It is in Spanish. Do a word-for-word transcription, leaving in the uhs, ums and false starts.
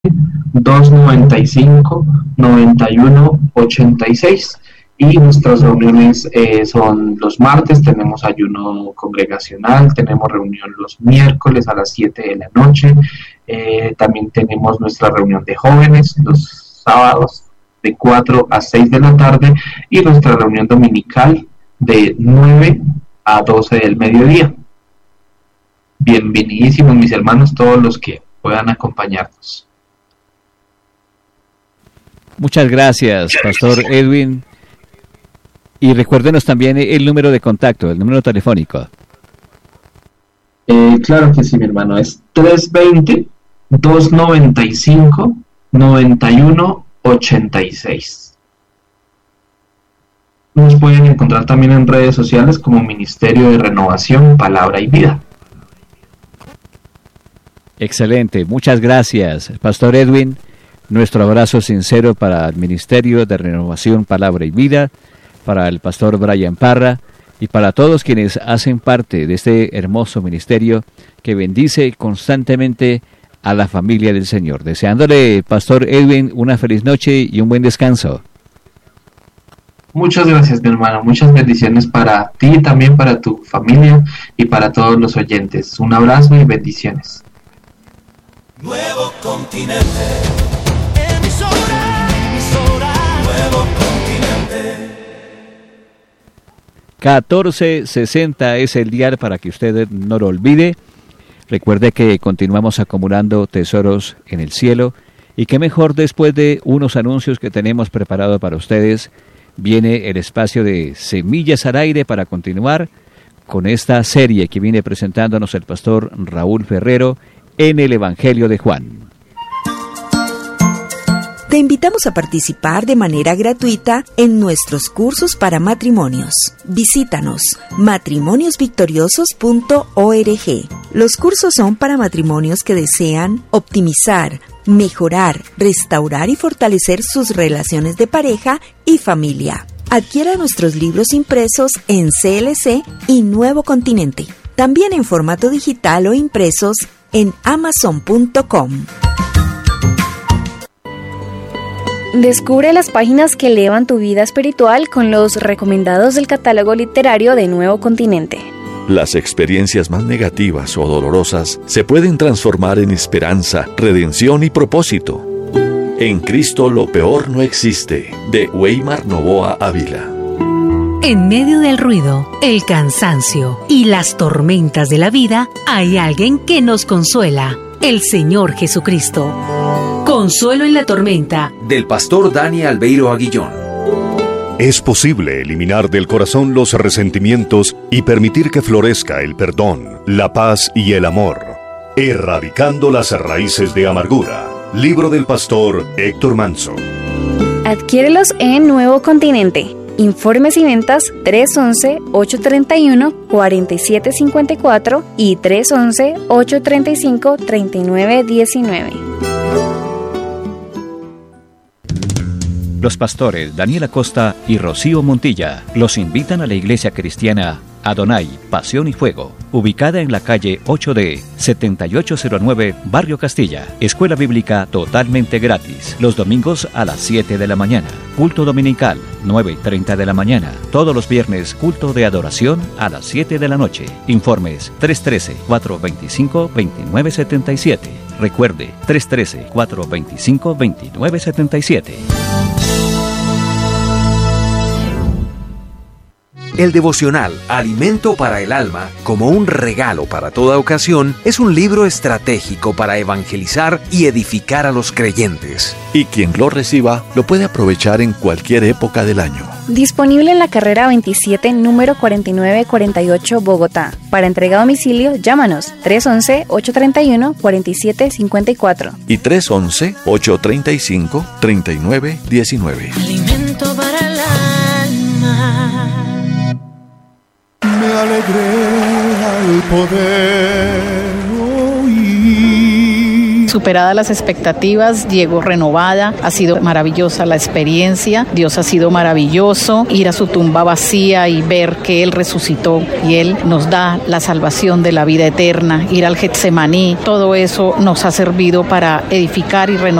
dos noventa y cinco, noventa y uno ochenta y seis. Y nuestras reuniones eh, son los martes, tenemos ayuno congregacional, tenemos reunión los miércoles a las siete de la noche, eh, también tenemos nuestra reunión de jóvenes los sábados de cuatro a seis de la tarde y nuestra reunión dominical de nueve a doce del mediodía. Bienvenidísimos mis hermanos, todos los que puedan acompañarnos. Muchas gracias, Pastor Edwin. Y recuérdenos también el número de contacto, el número telefónico. Eh, claro que sí, mi hermano. Es tres veinte, dos noventa y cinco, noventa y uno ochenta y seis. Nos pueden encontrar también en redes sociales como Ministerio de Renovación, Palabra y Vida. Excelente, muchas gracias, Pastor Edwin. Nuestro abrazo sincero para el Ministerio de Renovación, Palabra y Vida, para el Pastor Brian Parra y para todos quienes hacen parte de este hermoso ministerio que bendice constantemente a la familia del Señor. Deseándole, Pastor Edwin, una feliz noche y un buen descanso. Muchas gracias, mi hermano. Muchas bendiciones para ti y también para tu familia y para todos los oyentes. Un abrazo y bendiciones. Nuevo continente. Emisora, emisora. Nuevo continente. catorce sesenta es el dial para que usted no lo olvide. Recuerde que continuamos acumulando tesoros en el cielo y que mejor después de unos anuncios que tenemos preparados para ustedes, viene el espacio de Semillas al Aire para continuar con esta serie que viene presentándonos el pastor Raúl Ferrero en el Evangelio de Juan. Te invitamos a participar de manera gratuita en nuestros cursos para matrimonios. Visítanos matrimonios victoriosos punto org. Los cursos son para matrimonios que desean optimizar, mejorar, restaurar y fortalecer sus relaciones de pareja y familia. Adquiera nuestros libros impresos en C L C y Nuevo Continente. También en formato digital o impresos en amazon punto com. Descubre las páginas que elevan tu vida espiritual con los recomendados del catálogo literario de Nuevo Continente. Las experiencias más negativas o dolorosas se pueden transformar en esperanza, redención y propósito. En Cristo lo peor no existe, de Weimar Novoa Ávila. En medio del ruido, el cansancio y las tormentas de la vida, hay alguien que nos consuela, el Señor Jesucristo. Consuelo en la tormenta, del pastor Dani Albeiro Aguillón. Es posible eliminar del corazón los resentimientos y permitir que florezca el perdón, la paz y el amor, erradicando las raíces de amargura. Libro del pastor Héctor Manso. Adquiérelos en Nuevo Continente. Informes y ventas tres once, ocho treinta y uno, cuarenta y siete cincuenta y cuatro y tres once, ocho treinta y cinco, treinta y nueve diecinueve. Los pastores Daniel Acosta y Rocío Montilla los invitan a la iglesia cristiana Adonai, Pasión y Fuego, ubicada en la calle ocho D, setenta y ocho cero nueve, Barrio Castilla. Escuela bíblica totalmente gratis, los domingos a las siete de la mañana. Culto dominical, nueve y treinta de la mañana. Todos los viernes, culto de adoración a las siete de la noche. Informes tres uno tres, cuatro dos cinco, dos nueve siete siete. Recuerde, tres uno tres, cuatro dos cinco, dos nueve siete siete. El devocional Alimento para el Alma, como un regalo para toda ocasión, es un libro estratégico para evangelizar y edificar a los creyentes. Y quien lo reciba lo puede aprovechar en cualquier época del año. Disponible en la carrera veintisiete, número cuarenta y nueve cuarenta y ocho, Bogotá. Para entrega a domicilio, llámanos tres once, ocho treinta y uno, cuarenta y siete cincuenta y cuatro. Y tres once, ocho treinta y cinco, treinta y nueve diecinueve. Alimento para el alma. Me alegré al poder oír superadas las expectativas, llego renovada, ha sido maravillosa la experiencia, Dios ha sido maravilloso, ir a su tumba vacía y ver que Él resucitó y Él nos da la salvación de la vida eterna, ir al Getsemaní, todo eso nos ha servido para edificar y renovar